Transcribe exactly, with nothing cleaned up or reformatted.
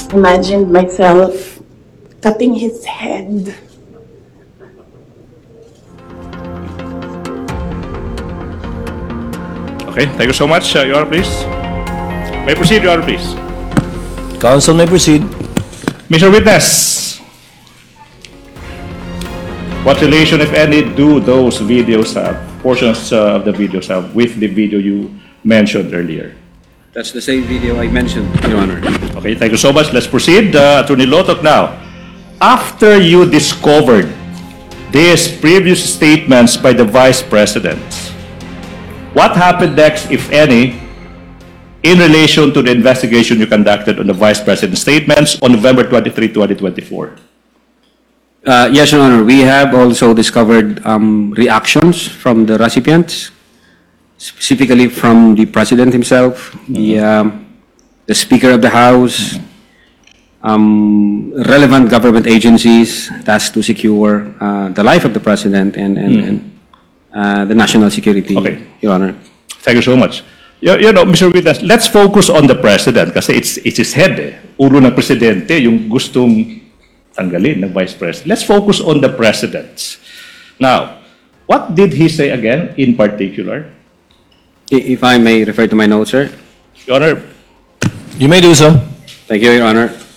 imagined myself cutting his head. Okay, thank you so much, uh, Your Honor, please. May proceed, Your Honor, please. Counsel may proceed. Mister Witness, what relation, if any, do those videos have, portions uh, of the videos have, with the video you mentioned earlier? That's the same video I mentioned, Your Honor. Okay, thank you so much. Let's proceed. Uh, Attorney Lotok now. After you discovered these previous statements by the Vice President, what happened next, if any, in relation to the investigation you conducted on the Vice President's statements on November twenty-third, twenty twenty-four? Uh, yes, Your Honor. We have also discovered um, reactions from the recipients, specifically from the President himself, the, um, the Speaker of the House, um, relevant government agencies tasked to secure uh, the life of the President and, and, and uh, the national security, Okay. Your Honor. Thank you so much. You, you know, Mister Witness, let's focus on the President kasi it's, it's his head eh. Ulo ng Presidente, yung gustong tanggalin ng Vice President. Let's focus on the President. Now, what did he say again in particular? I- If I may refer to my notes, sir. Your Honor, You may do so. Thank you, Your Honor.